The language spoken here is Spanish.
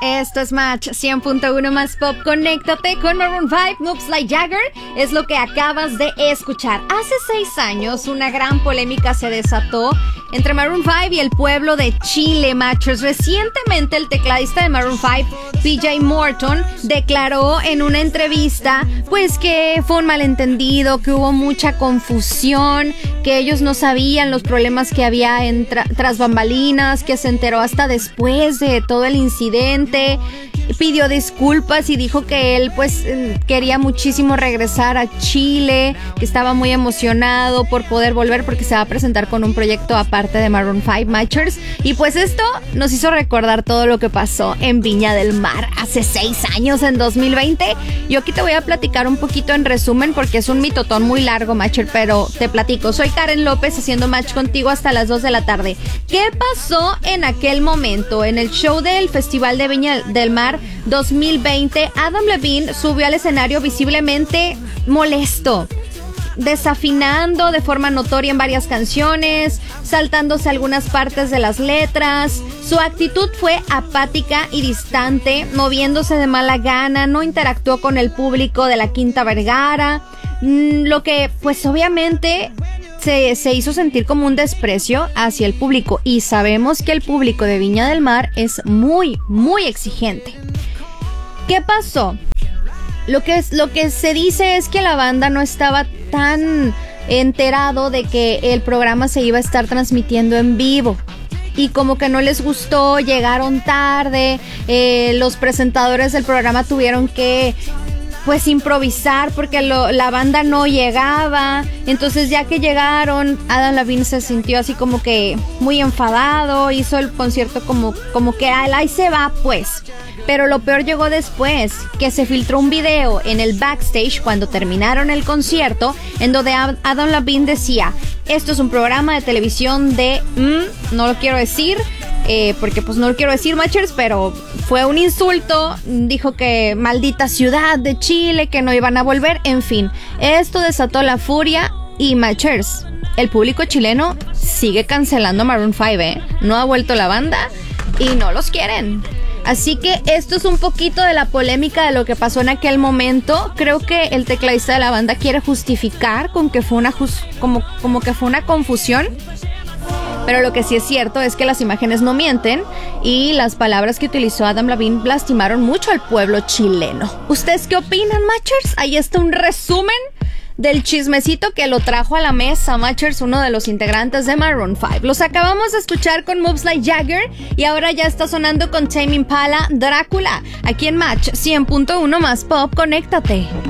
Esto es Match 100.1 más pop. Conéctate con Maroon 5, Moves Like Jagger. Es lo que acabas de escuchar. Hace 6 años una gran polémica se desató entre Maroon 5 y el pueblo de Chile, Matchers. Recientemente el tecladista de Maroon 5, PJ Morton, declaró en una entrevista pues que fue un malentendido, que hubo mucha confusión, que ellos no sabían los problemas que había tras bambalinas, que se enteró hasta después de todo el incidente. Pidió disculpas y dijo que él pues quería muchísimo regresar a Chile, que estaba muy emocionado por poder volver porque se va a presentar con un proyecto aparte de Maroon 5, Matchers. Y pues esto nos hizo recordar todo lo que pasó en Viña del Mar hace 6 años, en 2020. Yo aquí te voy a platicar un poquito en resumen porque es un mitotón muy largo, Matcher, pero te platico. Soy Karen López haciendo match contigo hasta las 2 de la tarde. ¿Qué pasó en aquel momento? En el show del Festival de Viña del Mar 2020, Adam Levine subió al escenario visiblemente molesto, desafinando de forma notoria en varias canciones, saltándose algunas partes de las letras. Su actitud fue apática y distante, moviéndose de mala gana, no interactuó con el público de la Quinta Vergara, lo que pues obviamente se hizo sentir como un desprecio hacia el público, y sabemos que el público de Viña del Mar es muy, muy exigente. ¿Qué pasó? Lo que se dice es que la banda no estaba tan enterado de que el programa se iba a estar transmitiendo en vivo. Y como que no les gustó, llegaron tarde, los presentadores del programa tuvieron que pues improvisar porque la banda no llegaba. Entonces ya que llegaron, Adam Levine se sintió así como que muy enfadado, hizo el concierto como que ahí se va pues. Pero lo peor llegó después, que se filtró un video en el backstage cuando terminaron el concierto, en donde Adam Levine decía: esto es un programa de televisión de... no lo quiero decir, porque pues no lo quiero decir, Matchers, pero fue un insulto. Dijo que maldita ciudad de Chile, que no iban a volver, en fin. Esto desató la furia y, Matchers, el público chileno sigue cancelando Maroon 5, No ha vuelto la banda y no los quieren. Así que esto es un poquito de la polémica de lo que pasó en aquel momento. Creo que el tecladista de la banda quiere justificar con que fue como que fue una confusión. Pero lo que sí es cierto es que las imágenes no mienten y las palabras que utilizó Adam Levine lastimaron mucho al pueblo chileno. ¿Ustedes qué opinan, Matchers? Ahí está un resumen del chismecito que lo trajo a la mesa, Matchers, uno de los integrantes de Maroon 5. Los acabamos de escuchar con Moves Like Jagger y ahora ya está sonando con Tame Impala, Drácula, aquí en Match 100.1 más pop. Conéctate.